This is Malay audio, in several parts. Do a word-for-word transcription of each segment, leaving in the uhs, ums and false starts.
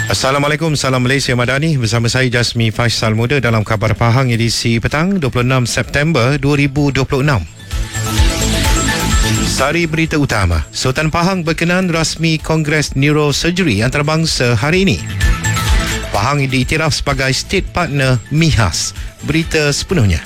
Assalamualaikum, salam Malaysia Madani. Bersama saya Jasmi Faisal Muda dalam Khabar Pahang edisi petang dua puluh enam September dua ribu dua puluh enam. Sari berita utama. Sultan Pahang berkenan rasmi Kongres Neurosurgery Antarabangsa hari ini. Pahang diiktiraf sebagai State Partner MIHAS. Berita sepenuhnya.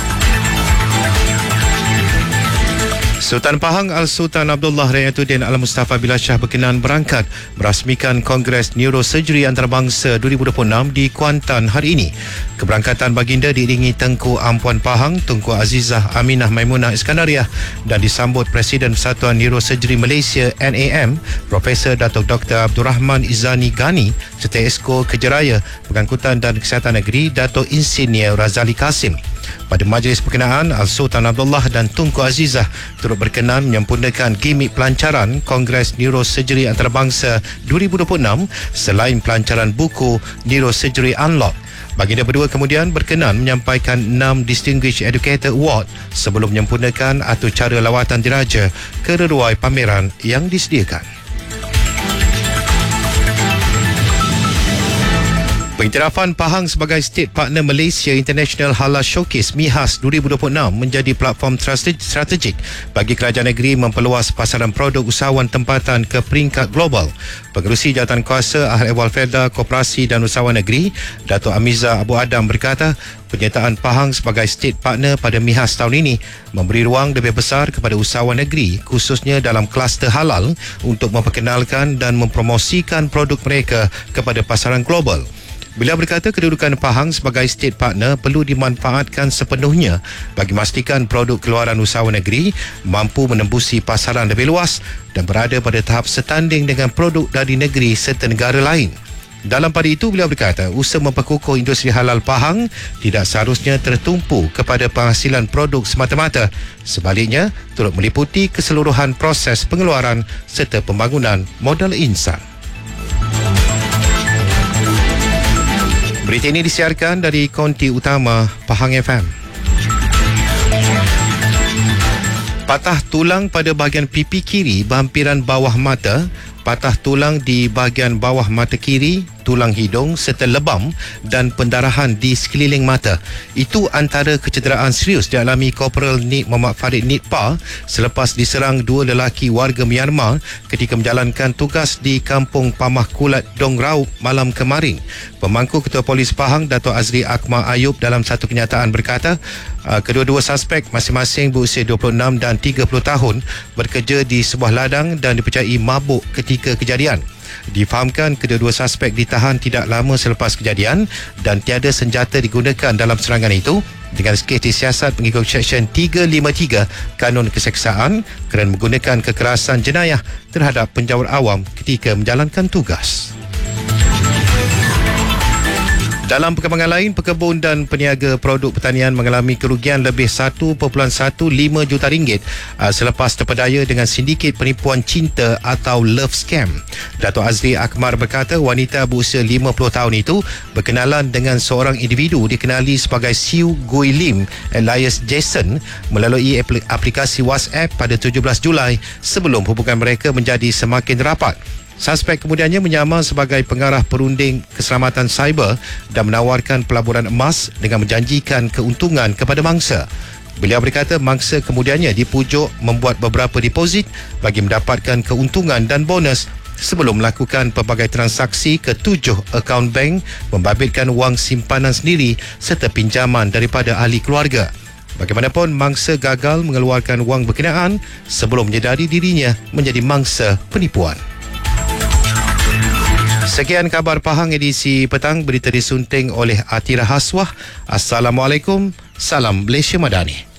Sultan Pahang Al-Sultan Abdullah Rayatuddin Al-Mustafa Billah Shah berkenan berangkat merasmikan Kongres Neurosurgery Antarabangsa dua ribu dua puluh enam di Kuantan hari ini. Keberangkatan baginda diiringi Tengku Ampuan Pahang, Tunku Azizah Aminah Maimunah Iskandariah dan disambut Presiden Persatuan Neurosurgery Malaysia N A M, Profesor Datuk Doktor Abdul Rahman Izzani Ghani serta Esko Kejeraya Pengangkutan dan Kesihatan Negeri Datuk Insinyur Razali Kasim. Pada majlis perkenaan, Al-Sultan Abdullah dan Tunku Azizah turut berkenan menyempurnakan gimik pelancaran Kongres Neurosurgery Antarabangsa dua ribu dua puluh enam selain pelancaran buku Neurosurgery Unlock. Baginda berdua kemudian berkenan menyampaikan enam Distinguished Educator Award sebelum menyempurnakan atur cara lawatan diraja ke reruai pameran yang disediakan. Pengiktirafan Pahang sebagai State Partner Malaysia International Halal Showcase MIHAS dua ribu dua puluh enam menjadi platform strategik bagi kerajaan negeri memperluas pasaran produk usahawan tempatan ke peringkat global. Pengerusi Jawatan Kuasa Ahli Ehwal Felda Koperasi dan Usahawan Negeri Datuk Amiza Abu Adam berkata, penyertaan Pahang sebagai State Partner pada MIHAS tahun ini memberi ruang lebih besar kepada usahawan negeri khususnya dalam kluster halal untuk memperkenalkan dan mempromosikan produk mereka kepada pasaran global. Beliau berkata kedudukan Pahang sebagai State Partner perlu dimanfaatkan sepenuhnya bagi memastikan produk keluaran usahawan negeri mampu menembusi pasaran lebih luas dan berada pada tahap setanding dengan produk dari negeri serta negara lain. Dalam pada itu, beliau berkata usaha memperkukuh industri halal Pahang tidak seharusnya tertumpu kepada penghasilan produk semata-mata. Sebaliknya, turut meliputi keseluruhan proses pengeluaran serta pembangunan modal insan. Berita ini disiarkan dari konti utama Pahang F M. Patah tulang pada bahagian pipi kiri berhampiran bawah mata, patah tulang di bahagian bawah mata kiri, tulang hidung serta lebam dan pendarahan di sekeliling mata. Itu antara kecederaan serius dialami Korporal Nik Muhammad Farid Nitpa selepas diserang dua lelaki warga Myanmar ketika menjalankan tugas di Kampung Pamah Kulat Dong Raup malam kemarin. Pemangku Ketua Polis Pahang Datuk Azri Akmal Ayub dalam satu kenyataan berkata, kedua-dua suspek masing-masing berusia dua puluh enam dan tiga puluh tahun bekerja di sebuah ladang dan dipercayai mabuk ketika kejadian. Difahamkan kedua-dua suspek ditahan tidak lama selepas kejadian dan tiada senjata digunakan dalam serangan itu dengan kes disiasat mengikut Seksyen tiga lima tiga Kanun Keseksaan kerana menggunakan kekerasan jenayah terhadap penjawat awam ketika menjalankan tugas. Dalam perkembangan lain, pekebun dan peniaga produk pertanian mengalami kerugian lebih satu perpuluhan satu lima juta ringgit selepas terpedaya dengan sindiket penipuan cinta atau love scam. Datuk Azri Akmal berkata wanita berusia lima puluh tahun itu berkenalan dengan seorang individu dikenali sebagai Siu Gui Lim alias Jason melalui aplikasi WhatsApp pada tujuh belas Julai sebelum hubungan mereka menjadi semakin rapat. Suspek kemudiannya menyamar sebagai pengarah perunding keselamatan cyber dan menawarkan pelaburan emas dengan menjanjikan keuntungan kepada mangsa. Beliau berkata mangsa kemudiannya dipujuk membuat beberapa deposit bagi mendapatkan keuntungan dan bonus sebelum melakukan pelbagai transaksi ke tujuh akaun bank, membabitkan wang simpanan sendiri serta pinjaman daripada ahli keluarga. Bagaimanapun, mangsa gagal mengeluarkan wang berkenaan sebelum menyedari dirinya menjadi mangsa penipuan. Sekian Khabar Pahang edisi petang, berita disunting oleh Atira Haswah. Assalamualaikum, salam Malaysia Madani.